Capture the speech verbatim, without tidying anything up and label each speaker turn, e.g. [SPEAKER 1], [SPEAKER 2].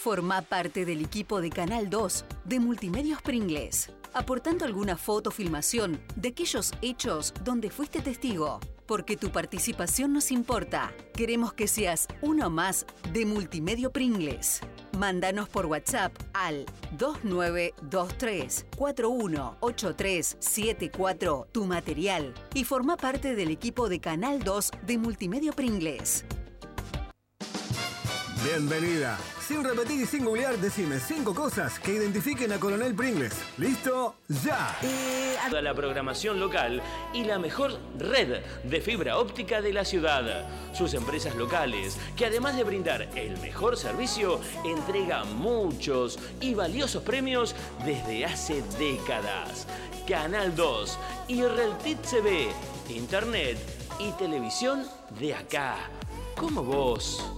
[SPEAKER 1] Formá parte del equipo de Canal dos de Multimedios Pringles, aportando alguna foto o filmación de aquellos hechos donde fuiste testigo. Porque tu participación nos importa. Queremos que seas uno más de Multimedio Pringles. Mándanos por WhatsApp al dos nueve dos tres cuatro uno ocho tres siete cuatro tu material y forma parte del equipo de Canal dos de Multimedio Pringles.
[SPEAKER 2] Bienvenida. Sin repetir y sin googlear, decime cinco cosas que identifiquen a Coronel Pringles. ¿Listo? ¡Ya!
[SPEAKER 3] Eh, a... La programación local y la mejor red de fibra óptica de la ciudad. Sus empresas locales, que además de brindar el mejor servicio, entregan muchos y valiosos premios desde hace décadas. Canal dos y Reltit T V, internet y televisión de acá. Como vos.